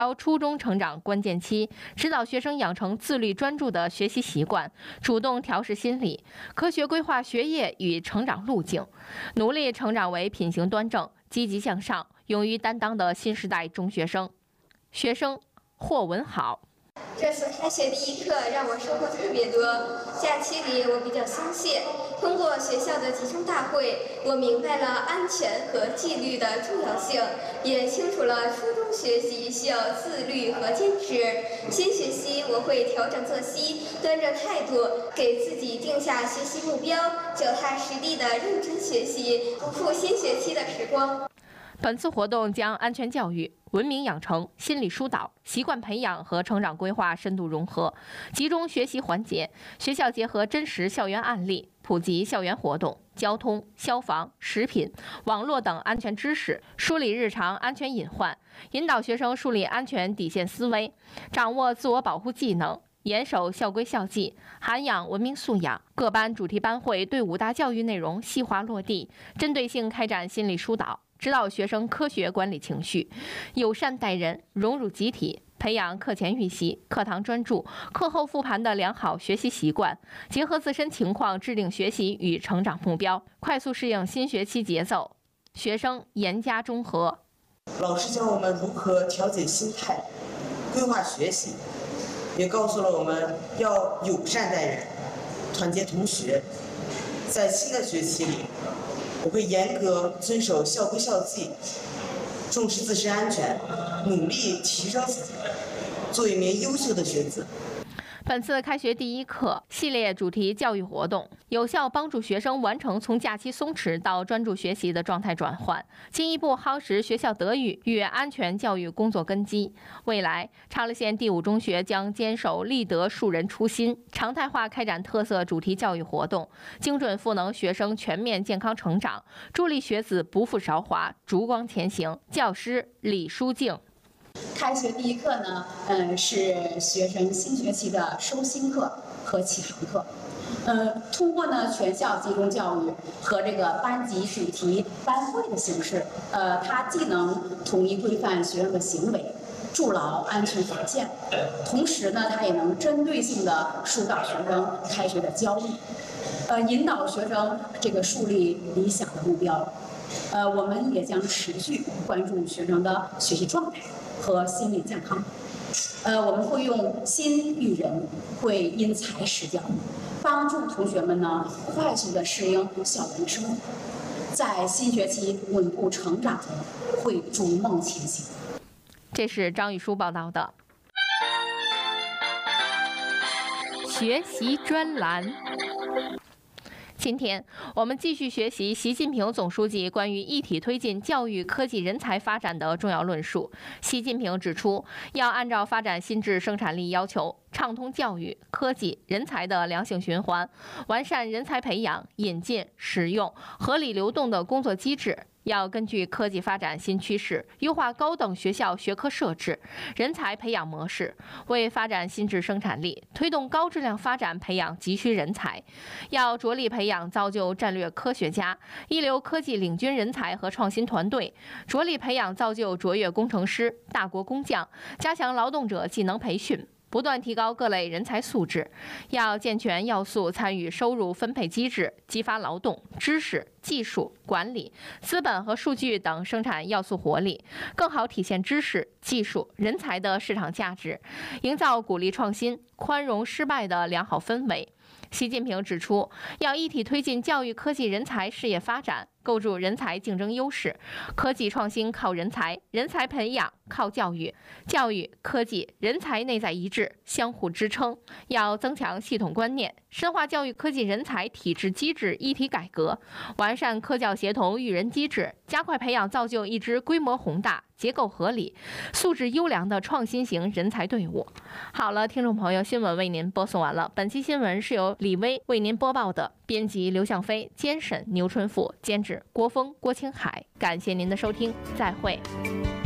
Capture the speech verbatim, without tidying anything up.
初中成长关键期，指导学生养成自律专注的学习习惯，主动调试心理，科学规划学业与成长路径，努力成长为品行端正、积极向上、勇于担当的新时代中学生。学生霍文好。 这次开学第一课让我收获特别多。假期里我比较松懈，通过学校的集中大会，我明白了安全和纪律的重要性，也清楚了初中学习需要自律和坚持。新学期我会调整作息，端正态度，给自己定下学习目标，脚踏实地的认真学习，不负新学期的时光。 本次活动将安全教育、文明养成、心理疏导、习惯培养和成长规划深度融合，集中学习环节，学校结合真实校园案例，普及校园活动、交通、消防、食品、网络等安全知识，梳理日常安全隐患，引导学生树立安全底线思维，掌握自我保护技能，严守校规校纪，涵养文明素养。各班主题班会对五大教育内容细化落地，针对性开展心理疏导，指导学生科学管理情绪，友善待人，融入集体，培养课前预习、课堂专注、课后复盘的良好学习习惯，结合自身情况制定学习与成长目标，快速适应新学期节奏。学生严加中和。 老师教我们如何调节心态，规划学习，也告诉了我们要友善待人，团结同学。在新的学期里，我会严格遵守校规校纪，重视自身安全，努力提升自己，做一名优秀的学子。 本次开学第一课系列主题教育活动，有效帮助学生完成从假期松弛到专注学习的状态转换，进一步夯实学校德育与安全教育工作根基。未来，长乐县第五中学将坚守立德树人初心，常态化开展特色主题教育活动，精准赋能学生全面健康成长，助力学子不负韶华，烛光前行。教师李淑静。 开学第一课呢，嗯，是学生新学期的收心课和启航课。呃，通过呢全校集中教育和这个班级主题班会的形式，呃，它既能统一规范学生的行为，筑牢安全防线，同时呢，它也能针对性的疏导学生开学的焦虑，呃，引导学生这个树立理想的目标。呃，我们也将持续关注学生的学习状态和心理健康。呃，我们会用心育人，会因材施教，帮助同学们呢快速的适应校园生活，在新学期稳步成长中，会逐梦前行。 这是张玉书报道的。学习专栏。今天我们继续学习习近平总书记关于一体推进教育科技人才发展的重要论述。习近平指出，要按照发展新质生产力要求，畅通教育、科技、人才的良性循环，完善人才培养、引进、使用、合理流动的工作机制。要根据科技发展新趋势，优化高等学校学科设置、人才培养模式，为发展新质生产力、推动高质量发展培养急需人才。要着力培养造就战略科学家、一流科技领军人才和创新团队，着力培养造就卓越工程师、大国工匠，加强劳动者技能培训，不断提高各类人才素质。要健全要素参与收入分配机制，激发劳动、知识、技术、管理、资本和数据等生产要素活力，更好体现知识、技术、人才的市场价值，营造鼓励创新、宽容失败的良好氛围。习近平指出，要一体推进教育科技人才事业发展，构筑人才竞争优势。科技创新靠人才，人才培养靠教育，教育、科技、人才内在一致，相互支撑。要增强系统观念，深化教育科技人才体制机制一体改革，完善科教协同育人机制，加快培养造就一支规模宏大、结构合理、素质优良的创新型人才队伍。好了，听众朋友，新闻为您播送完了。本期新闻是由李薇为您播报的，编辑刘向飞，监审牛春富，监制郭峰、郭青海。感谢您的收听，再会。